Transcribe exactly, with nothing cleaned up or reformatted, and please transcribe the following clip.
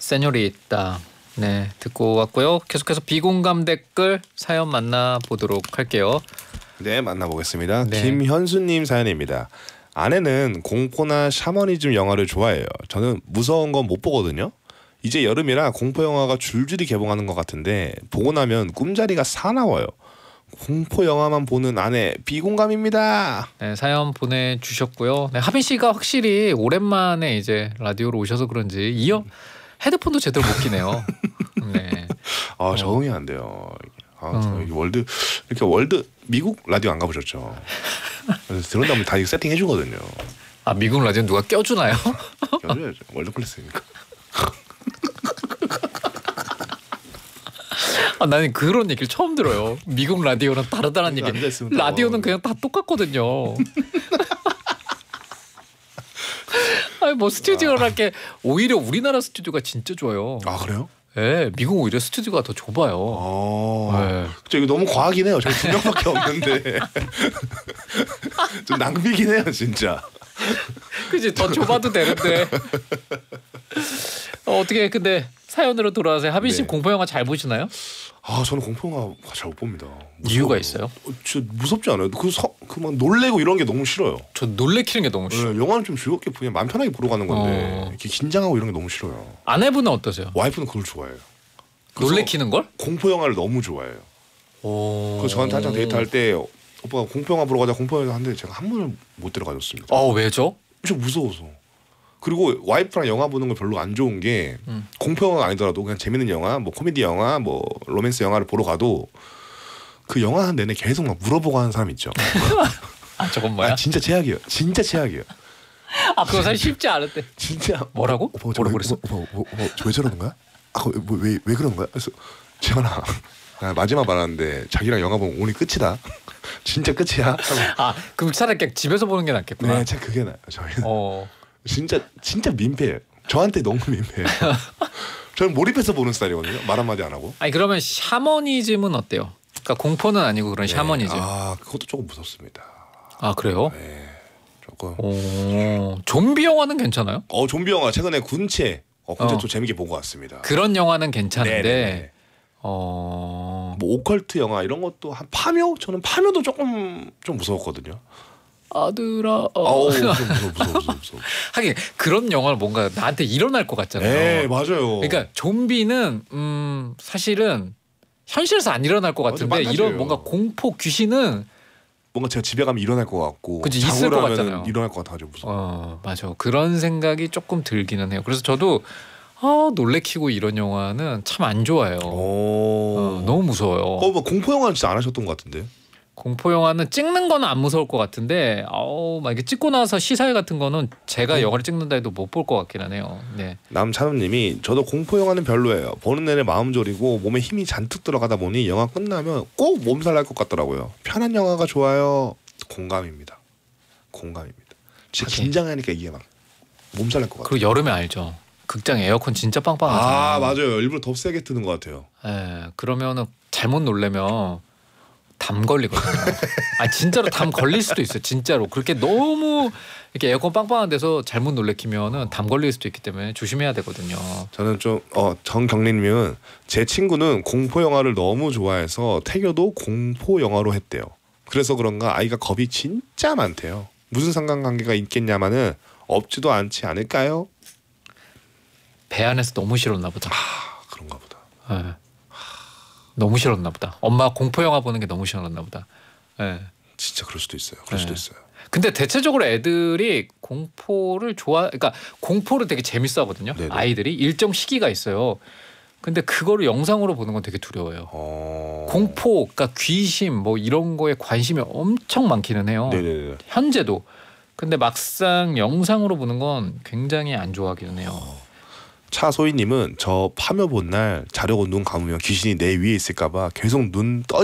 세뇨리따 네 듣고 왔고요. 계속해서 비공감 댓글 사연 만나보도록 할게요. 네, 만나보겠습니다. 네. 김현수님 사연입니다. 아내는 공포나 샤머니즘 영화를 좋아해요. 저는 무서운 건 못 보거든요. 이제 여름이라 공포 영화가 줄줄이 개봉하는 것 같은데 보고 나면 꿈자리가 사나워요. 공포 영화만 보는 아내 비공감입니다. 네, 사연 보내주셨고요. 네, 하빈 씨가 확실히 오랜만에 이제 라디오로 오셔서 그런지 이어 헤드폰도 제대로 못 끼네요. 네. 아, 적응이 안 돼요. 아, 저 음. 월드 이렇게 월드 미국 라디오 안 가보셨죠? 그래서 들은 다음에 다 이거 세팅 해주거든요. 아 미국 라디오 누가 껴주나요? 껴줘야죠. 월드 클래스니까. 아, 나는 그런 얘기를 처음 들어요. 미국 라디오랑 다르다는 얘기. 라디오는 그냥 다 똑같거든요. 아니 뭐 스튜디오랄 게 오히려 우리나라 스튜디오가 진짜 좋아요. 아, 그래요? 네, 미국 오히려 스튜디오가 더 좁아요. 아, 네. 저 이거 너무 과하긴 해요. 저희 두 명밖에 없는데 좀 낭비긴 해요, 진짜. 그지 더 좁아도 되는데. 어, 어떻게 근데 사연으로 돌아와서 하빈 씨 네. 공포 영화 잘 보시나요? 아, 저는 공포 영화 잘 못 봅니다. 무서워요. 이유가 있어요? 어, 진짜 무섭지 않아요? 그 막 놀래고 이런 게 너무 싫어요. 저 놀래키는 게 너무 싫어. 네, 영화는 좀 즐겁게 그냥 마음 편하게 보러 가는 건데 어. 이렇게 긴장하고 이런 게 너무 싫어요. 아내분은 어떠세요? 와이프는 그걸 좋아해요. 그래서 놀래키는 걸? 공포 영화를 너무 좋아해요. 오. 그래서 저한테 한창 데이트할 때 오빠가 공포 영화 보러 가자 공포 영화 하는데 제가 한 번을 못 데려가줬습니다. 어 왜죠? 좀 무서워서. 그리고 와이프랑 영화 보는 거 별로 안 좋은 게 음. 공포 영화가 아니더라도 그냥 재밌는 영화, 뭐 코미디 영화, 뭐 로맨스 영화를 보러 가도 그 영화 한 내내 계속 막 물어보고 하는 사람 있죠. 아 저건 뭐야? 아, 진짜 최악이에요. 진짜 최악이에요. 아 그거 사실 쉽지 않은데. 진짜 뭐라고? 오빠, 오빠, 뭐라고 왜, 그랬어? 오빠, 오빠, 오빠, 오빠, 왜 저러는 거야? 아왜왜 왜 그런 거야? 그래서 재현아 나 마지막 말하는데 자기랑 영화 보면 오늘 끝이다. 진짜 끝이야. 아 그럼 차라리 그냥 집에서 보는 게 낫겠구나. 네, 참 그게 나요. 저희는 어. 진짜 진짜 민폐예요. 저한테 너무 민폐예요. 저는 몰입해서 보는 스타일이거든요. 말 한마디 안 하고. 아니 그러면 샤머니즘은 어때요? 그러니까 공포는 아니고 그런 네. 샤머니즘. 아, 그것도 조금 무섭습니다. 아 그래요? 네, 조금. 오. 좀비 영화는 괜찮아요? 어, 좀비 영화 최근에 군체 어, 군체 어. 또 재밌게 보고 왔습니다. 그런 영화는 괜찮은데. 네네네. 어. 뭐 오컬트 영화 이런 것도 한 파묘? 저는 파묘도 조금 좀 무서웠거든요. 아들아. 어. 어우, 좀 무서워, 무서워, 무서워, 무서워. 하긴 그런 영화를 뭔가 나한테 일어날 것 같잖아요. 네, 맞아요. 그러니까 좀비는 음 사실은 현실에서 안 일어날 것 같은데 맞아, 이런 맞아요. 뭔가 공포 귀신은 뭔가 제가 집에 가면 일어날 것 같고 그치, 자고 있을 것 나면은 같잖아요. 일어날 것 같아가지고 무서워. 어 맞아 그런 생각이 조금 들기는 해요. 그래서 저도 아 놀래키고 이런 영화는 참 안 좋아해요. 오. 어, 너무 무서워요. 어, 뭐 공포 영화는 진짜 안 하셨던 것 같은데. 공포 영화는 찍는 거는 안 무서울 것 같은데 아우 막 이렇게 찍고 나서 시사회 같은 거는 제가 음. 영화를 찍는다 해도 못 볼 것 같기는 해요. 네. 남찬우님이 저도 공포 영화는 별로예요. 보는 내내 마음 졸이고 몸에 힘이 잔뜩 들어가다 보니 영화 끝나면 꼭 몸살 날 것 같더라고요. 편한 영화가 좋아요. 공감입니다. 공감입니다. 진짜 하긴. 긴장하니까 이게 막 몸살 날 것 같아요. 그리고 여름에 알죠. 극장 에어컨 진짜 빵빵하잖아요. 아, 맞아요. 일부러 더 세게 트는 것 같아요. 예, 그러면은 잘못 놀래면 담 걸리거든요. 아 진짜로 담 걸릴 수도 있어요. 진짜로 그렇게 너무 이렇게 에어컨 빵빵한 데서 잘못 놀래키면은 담 걸릴 수도 있기 때문에 조심해야 되거든요. 저는 좀 어, 정경림님은 제 친구는 공포 영화를 너무 좋아해서 태교도 공포 영화로 했대요. 그래서 그런가 아이가 겁이 진짜 많대요. 무슨 상관관계가 있겠냐마는 없지도 않지 않을까요? 배 안에서 너무 싫었나 보다. 아, 그런가 보다. 예. 너무 싫었나 보다. 엄마 공포 영화 보는 게 너무 싫었나 보다. 예. 진짜 그럴 수도 있어요. 그럴 네. 수도 있어요. 근데 대체적으로 애들이 공포를 좋아, 그러니까 공포를 되게 재밌어 하거든요. 네네. 아이들이 일정 시기가 있어요. 근데 그거를 영상으로 보는 건 되게 두려워요. 어... 공포, 그러니까 귀신 뭐 이런 거에 관심이 엄청 많기는 해요. 네네네. 현재도. 근데 막상 영상으로 보는 건 굉장히 안 좋아하기는 해요. 차소희님은 저 파묘 본 날 자려고 눈 감으면 귀신이 내 위에 있을까봐 계속 눈 떠.